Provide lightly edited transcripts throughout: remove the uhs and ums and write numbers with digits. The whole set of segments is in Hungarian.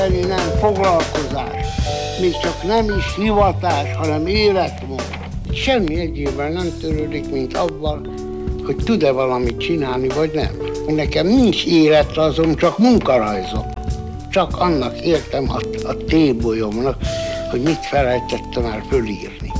Nem foglalkozás, még csak nem is hivatás, hanem életmód. Semmi egyébben nem törődik, mint avval, hogy tud-e valamit csinálni, vagy nem. Nekem nincs életrajzom, csak munkarajzom. Csak annak értem a tébolyomnak, hogy mit felejtettem el fölírni.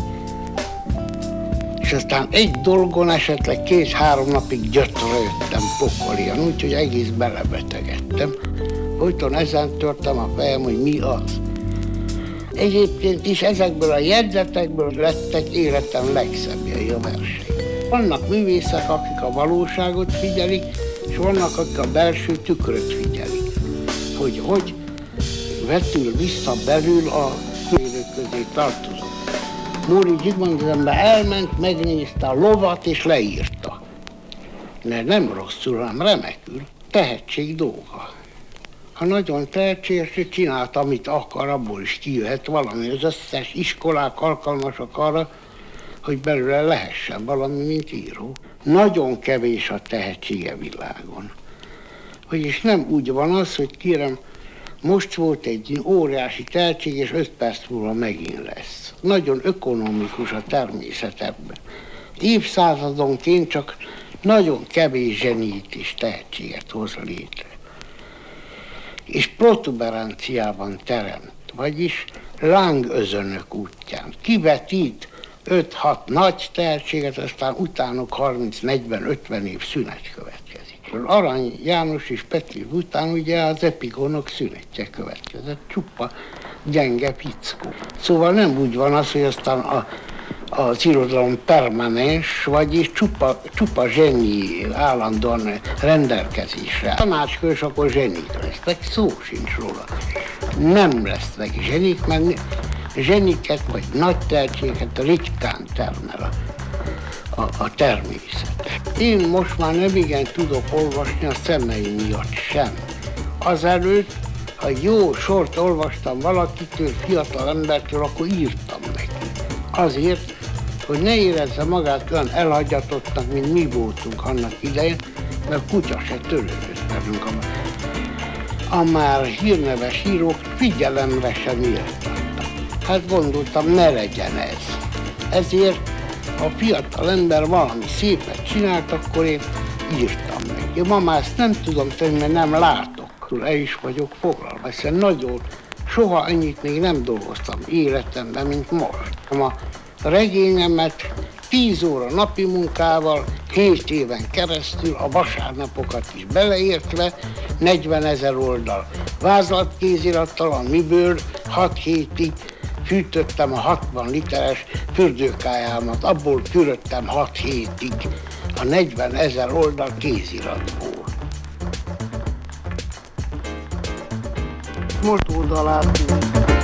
És aztán egy dolgon esetleg 2-3 napig gyötre jöttem pokolian, úgyhogy egész belebetegedtem. Folyton ezen törtem a fejem, hogy mi az. Egyébként is ezekből a jegyzetekből lettek életem legszebbjei a versei. Vannak művészek, akik a valóságot figyelik, és vannak, akik a belső tükröt figyelik. Hogy vetül vissza belül a élők közé tartozó. Móri Zsigmond az ember elment, megnézte a lovat és leírta. Mert nem rosszul, hanem remekül. Tehetség dolga. Ha nagyon tehetséges, csinált, amit akar, abból is kijöhet valami. Az összes iskolák alkalmasak arra, hogy belőle lehessen valami, mint író. Nagyon kevés a tehetsége világon. Vagyis nem úgy van az, hogy kérem, most volt egy óriási tehetség, és 5 perc múlva megint lesz. Nagyon ökonomikus a természet ebben. Évszázadonként csak nagyon kevés zsenit és tehetséget hoz létre. És protuberanciában teremt, vagyis lángözönök útján. Kivetít 5-6 nagy tehetséget, aztán utánuk 30-40-50 év szünet következik. Arany János és Petri után ugye az epigonok szünetje következett, csupa gyenge fickó. Szóval nem úgy van az, hogy aztán az irodalom permanens, vagyis csupa zseni állandóan rendelkezésre. Tanácskör, akkor zsenik lesznek, szó sincs róla. Nem lesznek zsenik, mert zseniket vagy nagy tehetséget ritkán termel a természet. Én most már nem igen tudok olvasni a szemeim miatt sem. Azelőtt, ha jó sort olvastam valakitől, fiatal embertől, akkor írtam neki. Azért, hogy ne érezze magát olyan elhagyatottnak, mint mi voltunk annak idején, mert kutya se törődött velünk. A már hírneves írók figyelemre sem írtattak. Hát gondoltam, ne legyen ez. Ezért, ha a fiatal ember valami szépet csinált, akkor én írtam neki. Ma már ezt nem tudom tenni, mert nem látok. El is vagyok foglalva, hiszen nagyon, soha ennyit még nem dolgoztam életemben, mint most. A regényemet 10 óra napi munkával, 7 éven keresztül, a vasárnapokat is beleértve, 40 000 oldal vázlatkézirattal, amiből 6 hétig fűtöttem a 60 literes fürdőkályámat, abból fürödtem 6 hétig a 40 000 oldal kéziratból. Most oldalát